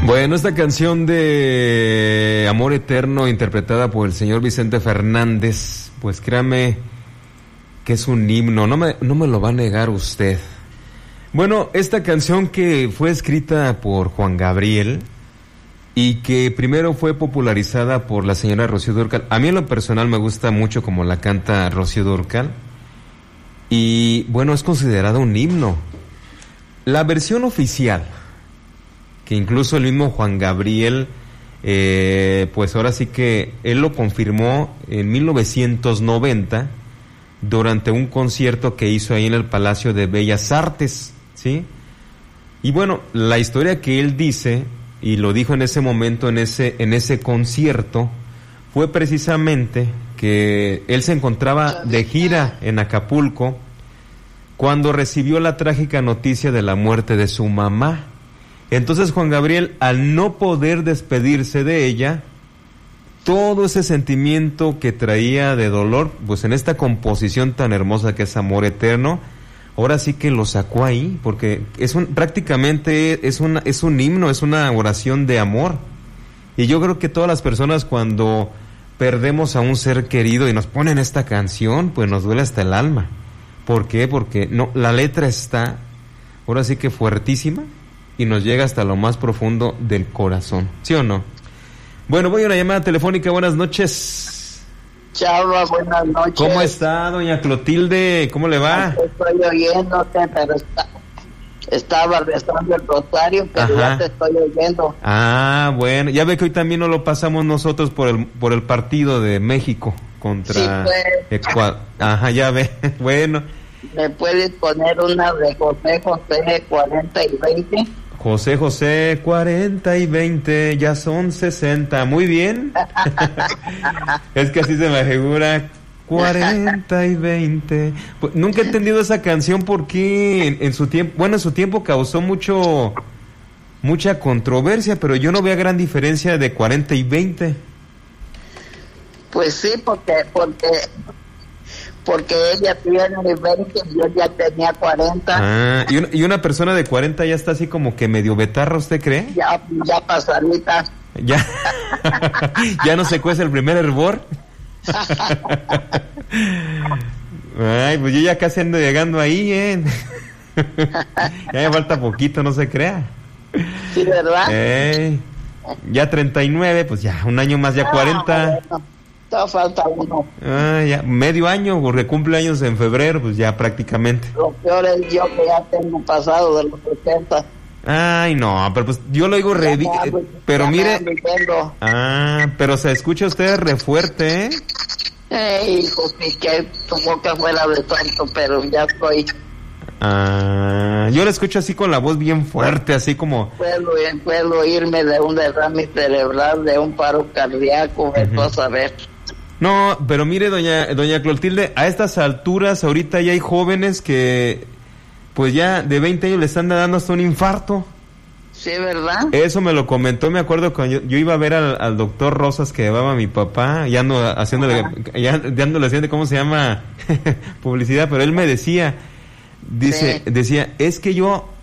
Bueno, esta canción de Amor Eterno, interpretada por el señor Vicente Fernández, pues créame que es un himno, no me lo va a negar usted. Bueno, esta canción que fue escrita por Juan Gabriel y que primero fue popularizada por la señora Rocío Dúrcal. A mí en lo personal me gusta mucho como la canta Rocío Dúrcal y bueno, es considerada un himno. La versión oficial, que incluso el mismo Juan Gabriel, pues ahora sí que él lo confirmó en 1990 durante un concierto que hizo ahí en el Palacio de Bellas Artes, ¿sí? Y bueno, la historia que él dice, y lo dijo en ese momento, en ese concierto, fue precisamente que él se encontraba de gira en Acapulco cuando recibió la trágica noticia de la muerte de su mamá. Entonces Juan Gabriel, al no poder despedirse de ella, todo ese sentimiento que traía de dolor, pues en esta composición tan hermosa que es Amor Eterno, ahora sí que lo sacó ahí, porque prácticamente es un himno, es una oración de amor. Y yo creo que todas las personas cuando perdemos a un ser querido y nos ponen esta canción, pues nos duele hasta el alma. ¿Por qué? Porque no, la letra está ahora sí que fuertísima y nos llega hasta lo más profundo del corazón, ¿sí o no? Bueno, voy a una llamada telefónica. Buenas noches. Chava, buenas noches. ¿Cómo está, doña Clotilde? ¿Cómo le va? Estoy oyéndote, pero estaba rezando el rosario, pero ya te estoy oyendo. Ah, bueno, ya ve que hoy también nos lo pasamos nosotros por el partido de México contra Ecuador. Ajá, ya ve, bueno. ¿Me puedes poner una de José José 40 y 20? José José 40 y 20, ya son 60, muy bien. Es que así se me figura, 40 y 20. Pues, nunca he entendido esa canción porque en su tiempo causó mucha controversia, pero yo no veo gran diferencia de 40 y 20. Pues sí, porque ella tiene 20 y yo ya tenía 40. Ah, y una persona de 40 ya está así como que medio betarra, ¿usted cree? Ya pasadita. Ya no se cuece el primer hervor. Ay, pues yo ya casi ando llegando ahí, Ya me falta poquito, no se crea. Sí, ¿verdad? Ya 39, pues ya un año más, ya 40. Bueno. Todavía falta uno. Ya medio año, porque cumple años en febrero, pues ya prácticamente. Lo peor es yo que ya tengo pasado de los 70. Ay, no, pero pues yo lo digo pero mire. Pero se escucha usted re fuerte, hijo, ni que tu boca fuera de tanto, pero ya estoy. Yo lo escucho así con la voz bien fuerte, así como. Puedo irme de un derrame cerebral, de un paro cardíaco, vas a ver. No, pero mire, doña Clotilde, a estas alturas ahorita ya hay jóvenes que pues ya de 20 años le están dando hasta un infarto. Sí, ¿verdad? Eso me lo comentó, me acuerdo cuando yo iba a ver al doctor Rosas que llevaba a mi papá, ya ando haciéndole, haciendo, ¿cómo se llama? Publicidad, pero él me decía, decía, es que yo